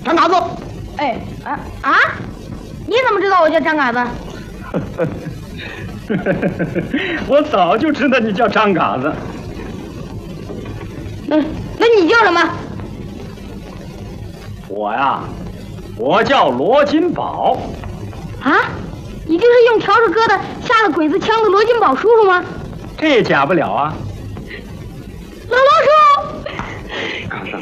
张嘎子。 哎你怎么知道我叫张嘎子？ 我早就知道你叫张嘎子。 那你叫什么？ 我呀，我叫罗金宝。 啊，你就是用笤帚疙瘩下了鬼子枪的罗金宝叔叔吗？ 这也假不了啊。 老罗叔， 嘎子，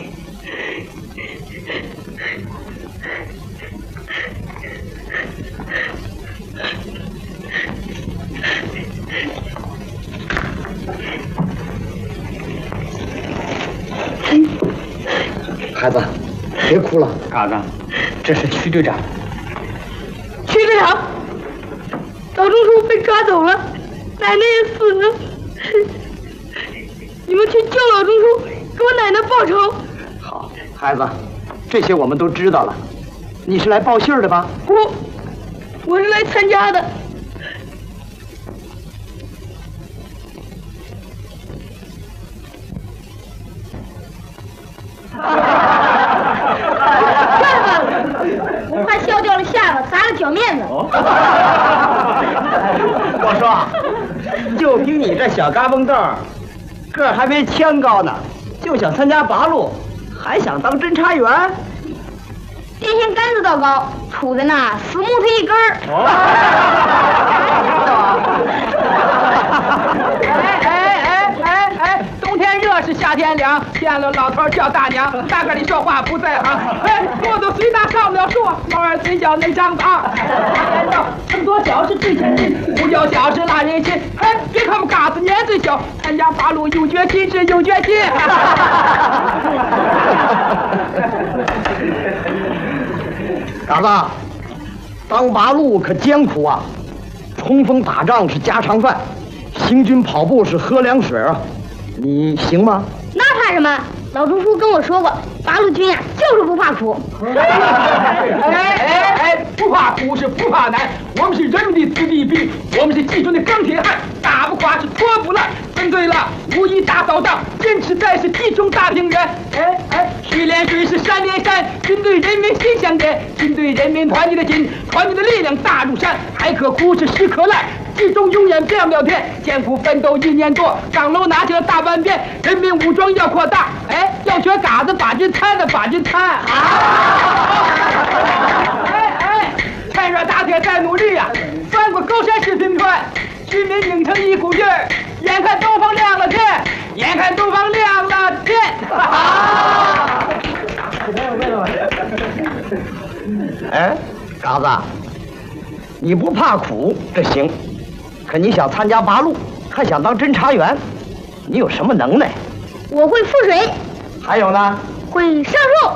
孩子，别哭了。嘎子，这是曲队长。 曲队长，老钟叔被抓走了，奶奶也死了。你们去救老钟叔，给我奶奶报仇。 好，孩子，这些我们都知道了。你是来报信儿的吧？ 不，我是来参加的。看吧，我怕笑掉了下巴，砸了脚面子。 我说，就凭你这小嘎嘣豆儿，个儿还没枪高呢，就想参加八路，还想当侦察员？ 电线杆子倒高，杵在那死木头一根儿。 冬天热是夏天凉，见了老头叫大娘，大个的说话不在行。骆驼虽大上不了树，猫儿虽小能长大。成多小是最亲近，不叫小是拉人心。别看我们嘎子年岁小，参加八路有决心是有决心。 嘎子，当八路可艰苦啊！冲锋打仗是家常饭，行军跑步是喝凉水啊！你行吗？ 那怕什么？老钟叔跟我说过，八路军呀就是不怕苦。 不怕苦是不怕难，我们是人民的子弟兵，我们是集中的钢铁汉，打不垮是拖不烂。分对了，武艺大扫荡，坚持在是集中大平原。水连水是山连山，军队人民心相连，军队人民团结的心，团结的力量大如山。海可苦是石可烂，集中永远变不了天。艰苦奋斗1年多，岗楼拿下了大半边。人民武装要扩大，要学嘎子把军摊的把军摊。趁热打铁再努力呀，翻过高山是平川，居民拧成一股劲儿。眼看东方亮了天，眼看东方亮了天。 嘎子，你不怕苦这行，可你想参加八路，还想当侦察员，你有什么能耐？ 我会覆水， 还有呢？ 会上树。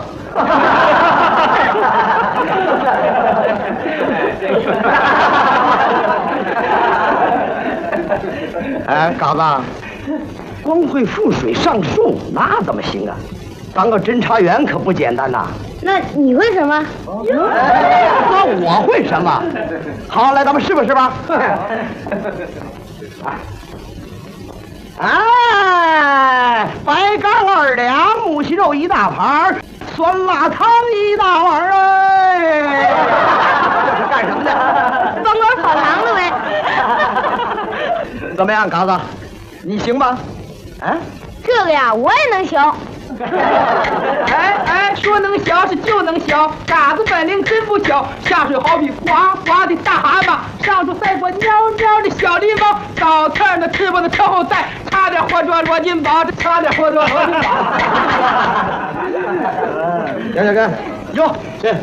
嘎子，光会覆水上树那怎么行啊？当个侦察员可不简单呐。 那你会什么？ 那我会什么？好，来，咱们试吧试吧。白干2两，木须肉1大盘，酸辣汤1大碗。这是干什么的？ 帮管跑堂的呗。 怎么样，嘎子，你行吗？ 这个呀，我也能学。 说能学是就能学，嘎子本领真不小。下水好比哗哗的大蛤蟆，上树赛过喵喵的小狸猫，倒刺儿的翅膀的车后带，差点活捉罗金宝，这差点活捉罗金宝。 行，哟，这